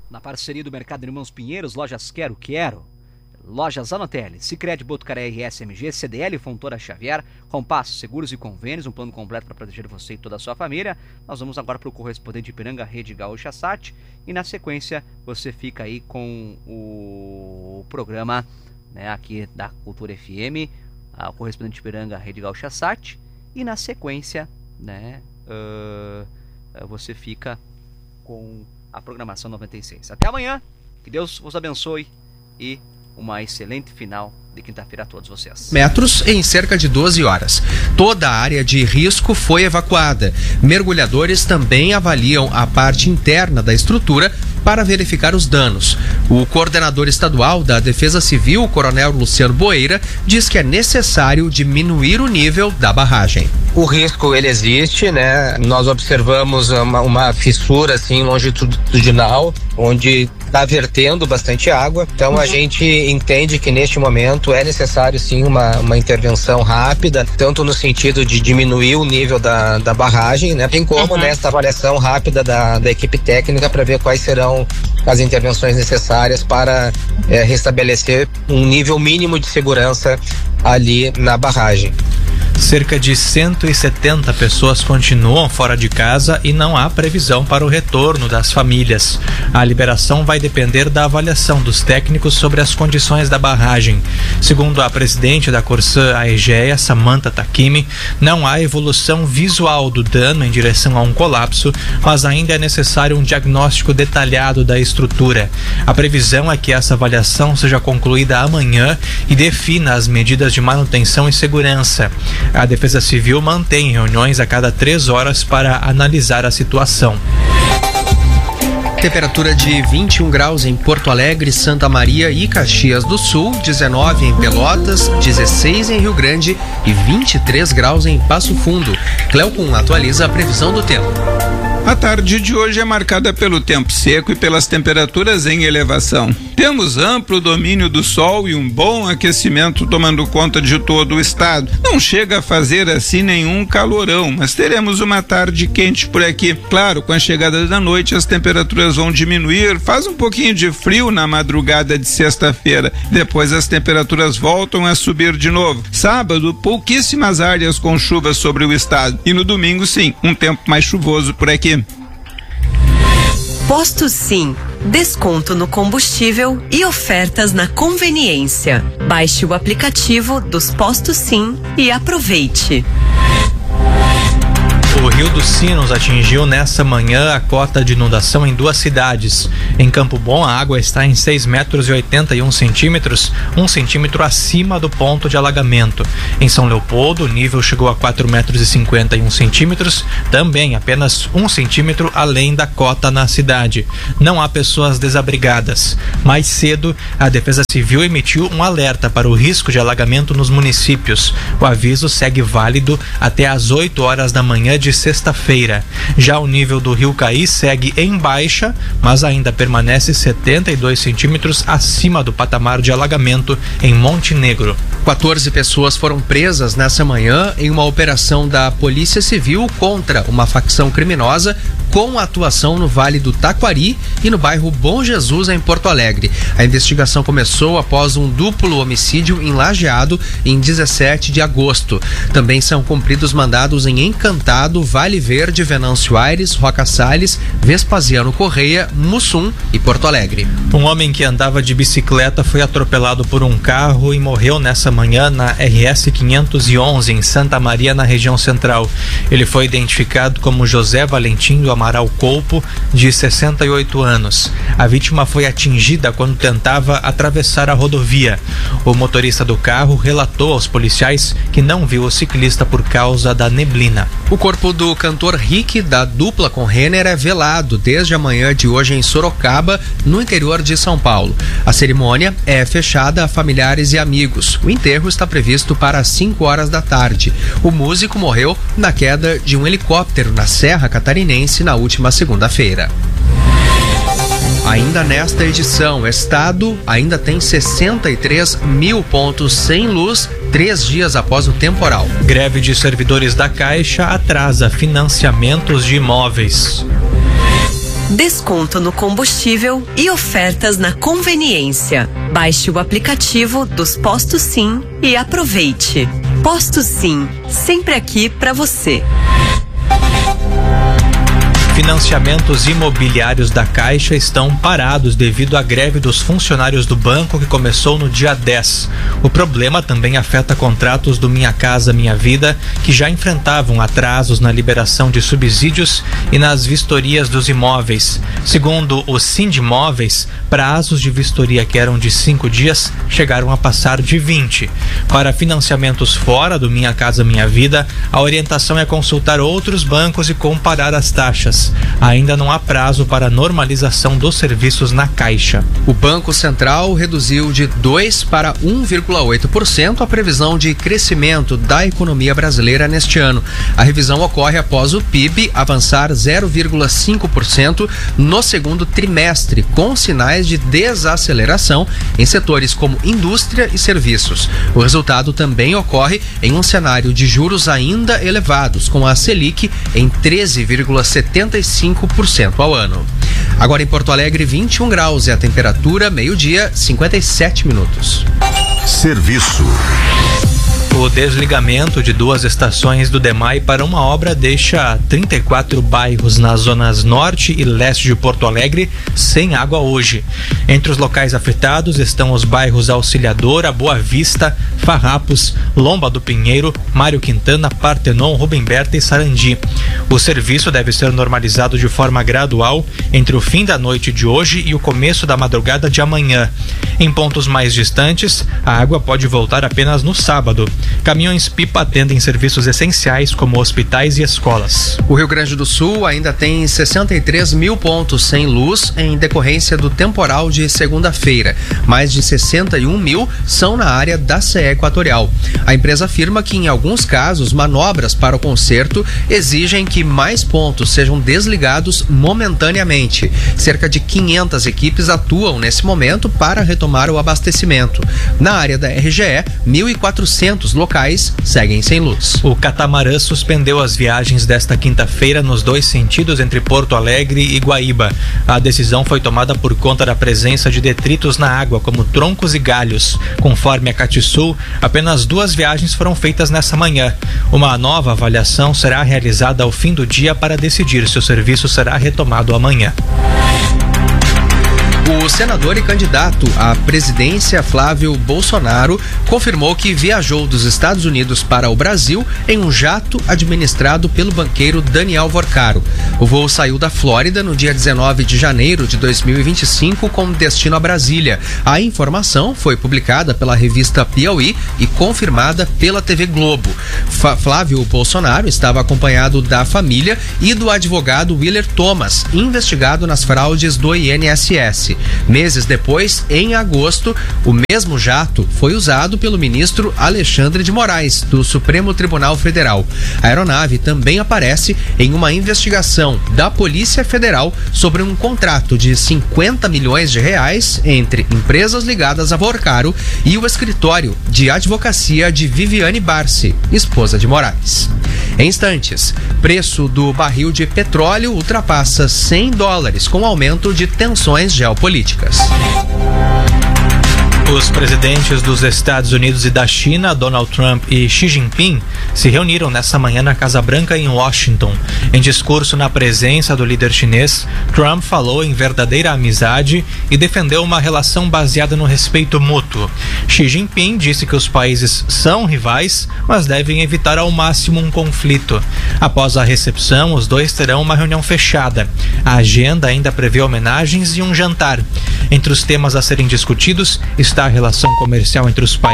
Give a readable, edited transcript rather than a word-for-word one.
na parceria do Mercado Irmãos Pinheiros, Lojas Quero, Lojas Anotelli, Sicredi, Botucatu, RSMG, CDL, Fontoura Xavier, Compasso, Seguros e Convênios, um plano completo para proteger você e toda a sua família. Nós vamos agora para o correspondente Ipiranga, Rede Gaúcha Sat, e na sequência você fica aí com o programa, né, aqui da Cultura FM, o correspondente Ipiranga, Rede Gaúcha Sat, e na sequência, né, você fica com a programação 96. Até amanhã, que Deus vos abençoe e uma excelente final de quinta-feira a todos vocês. Metros em cerca de 12 horas. Toda a área de risco foi evacuada. Mergulhadores também avaliam a parte interna da estrutura para verificar os danos. O coordenador estadual da Defesa Civil, o Coronel Luciano Boeira, diz que é necessário diminuir o nível da barragem. O risco, ele existe, né? Nós observamos uma fissura assim longitudinal, onde está vertendo bastante água. Então a gente entende que neste momento é necessário sim uma intervenção rápida, tanto no sentido de diminuir o nível da barragem, né? Tem como nessa avaliação rápida da equipe técnica para ver quais serão as intervenções necessárias para restabelecer um nível mínimo de segurança ali na barragem. Cerca de 170 pessoas continuam fora de casa e não há previsão para o retorno das famílias. A liberação vai depender da avaliação dos técnicos sobre as condições da barragem. Segundo a presidente da Corsã Aegea, Samantha Takimi, não há evolução visual do dano em direção a um colapso, mas ainda é necessário um diagnóstico detalhado da estrutura. A previsão é que essa avaliação seja concluída amanhã e defina as medidas de manutenção e segurança. A Defesa Civil mantém reuniões a cada 3 horas para analisar a situação. Temperatura de 21 graus em Porto Alegre, Santa Maria e Caxias do Sul, 19 em Pelotas, 16 em Rio Grande e 23 graus em Passo Fundo. Cleocum atualiza a previsão do tempo. A tarde de hoje é marcada pelo tempo seco e pelas temperaturas em elevação. Temos amplo domínio do sol e um bom aquecimento tomando conta de todo o estado. Não chega a fazer assim nenhum calorão, mas teremos uma tarde quente por aqui. Claro, com a chegada da noite as temperaturas vão diminuir, faz um pouquinho de frio na madrugada de sexta-feira. Depois as temperaturas voltam a subir de novo. Sábado, pouquíssimas áreas com chuva sobre o estado. E no domingo, sim, um tempo mais chuvoso por aqui. Posto Sim, desconto no combustível e ofertas na conveniência. Baixe o aplicativo dos Postos Sim e aproveite. O Rio dos Sinos atingiu nessa manhã a cota de inundação em 2 cidades. Em Campo Bom, a água está em 6,81 metros, 1 centímetro acima do ponto de alagamento. Em São Leopoldo, o nível chegou a 4,51 metros, também apenas 1 centímetro além da cota na cidade. Não há pessoas desabrigadas. Mais cedo, a Defesa Civil emitiu um alerta para o risco de alagamento nos municípios. O aviso segue válido até às 8 horas da manhã de sexta-feira. Já o nível do Rio Caí segue em baixa, mas ainda permanece 72 centímetros acima do patamar de alagamento em Montenegro. 14 pessoas foram presas nessa manhã em uma operação da Polícia Civil contra uma facção criminosa com atuação no Vale do Taquari e no bairro Bom Jesus, em Porto Alegre. A investigação começou após um duplo homicídio em Lajeado em 17 de agosto. Também são cumpridos mandados em Encantado, Vale Verde, Venâncio Aires, Roca Salles, Vespasiano Correia, Mussum e Porto Alegre. Um homem que andava de bicicleta foi atropelado por um carro e morreu nessa manhã na RS 511 em Santa Maria, na região central. Ele foi identificado como José Valentim do Amaral Colpo, de 68 anos. A vítima foi atingida quando tentava atravessar a rodovia. O motorista do carro relatou aos policiais que não viu o ciclista por causa da neblina. O corpo do cantor Rick, da dupla com Renner, é velado desde a manhã de hoje em Sorocaba, no interior de São Paulo. A cerimônia é fechada a familiares e amigos. O enterro está previsto para as 5 horas da tarde. O músico morreu na queda de um helicóptero na Serra Catarinense na última segunda-feira. Ainda nesta edição, o estado ainda tem 63 mil pontos sem luz 3 dias após o temporal. Greve de servidores da Caixa atrasa financiamentos de imóveis. Desconto no combustível e ofertas na conveniência. Baixe o aplicativo dos Postos Sim e aproveite. Postos Sim, sempre aqui para você. Financiamentos imobiliários da Caixa estão parados devido à greve dos funcionários do banco que começou no dia 10. O problema também afeta contratos do Minha Casa Minha Vida, que já enfrentavam atrasos na liberação de subsídios e nas vistorias dos imóveis. Segundo o Sindimóveis, prazos de vistoria que eram de 5 dias chegaram a passar de 20. Para financiamentos fora do Minha Casa Minha Vida, a orientação é consultar outros bancos e comparar as taxas. Ainda não há prazo para a normalização dos serviços na Caixa. O Banco Central reduziu de 2% para 1,8% a previsão de crescimento da economia brasileira neste ano. A revisão ocorre após o PIB avançar 0,5% no segundo trimestre, com sinais de desaceleração em setores como indústria e serviços. O resultado também ocorre em um cenário de juros ainda elevados, com a Selic em 13,75% ao ano. Agora em Porto Alegre, 21 graus e a temperatura, meio-dia, 57 minutos. Serviço. O desligamento de 2 estações do DEMAI para uma obra deixa 34 bairros nas zonas norte e leste de Porto Alegre sem água hoje. Entre os locais afetados estão os bairros Auxiliadora, Boa Vista, Farrapos, Lomba do Pinheiro, Mário Quintana, Partenon, Rubem Berta e Sarandi. O serviço deve ser normalizado de forma gradual entre o fim da noite de hoje e o começo da madrugada de amanhã. Em pontos mais distantes, a água pode voltar apenas no sábado. Caminhões-pipa atendem serviços essenciais como hospitais e escolas. O Rio Grande do Sul ainda tem 63 mil pontos sem luz em decorrência do temporal de segunda-feira. Mais de 61 mil são na área da CE Equatorial. A empresa afirma que, em alguns casos, manobras para o conserto exigem que mais pontos sejam desligados momentaneamente. Cerca de 500 equipes atuam nesse momento para retomar o abastecimento. Na área da RGE, 1.400 locais seguem sem luz. O catamarã suspendeu as viagens desta quinta-feira nos 2 sentidos entre Porto Alegre e Guaíba. A decisão foi tomada por conta da presença de detritos na água, como troncos e galhos. Conforme a Catisul, apenas 2 viagens foram feitas nessa manhã. Uma nova avaliação será realizada ao fim do dia para decidir se o serviço será retomado amanhã. O senador e candidato à presidência Flávio Bolsonaro confirmou que viajou dos Estados Unidos para o Brasil em um jato administrado pelo banqueiro Daniel Vorcaro. O voo saiu da Flórida no dia 19 de janeiro de 2025 com destino a Brasília. A informação foi publicada pela revista Piauí e confirmada pela TV Globo. Flávio Bolsonaro estava acompanhado da família e do advogado Willer Thomas, investigado nas fraudes do INSS. Meses depois, em agosto, o mesmo jato foi usado pelo ministro Alexandre de Moraes, do Supremo Tribunal Federal. A aeronave também aparece em uma investigação da Polícia Federal sobre um contrato de 50 milhões de reais entre empresas ligadas a Vorcaro e o escritório de advocacia de Viviane Barsi, esposa de Moraes. Em instantes, preço do barril de petróleo ultrapassa $100 com aumento de tensões geopolíticas. Os presidentes dos Estados Unidos e da China, Donald Trump e Xi Jinping, se reuniram nessa manhã na Casa Branca em Washington. Em discurso na presença do líder chinês, Trump falou em verdadeira amizade e defendeu uma relação baseada no respeito mútuo. Xi Jinping disse que os países são rivais, mas devem evitar ao máximo um conflito. Após a recepção, os dois terão uma reunião fechada. A agenda ainda prevê homenagens e um jantar. Entre os temas a serem discutidos está a relação comercial entre os países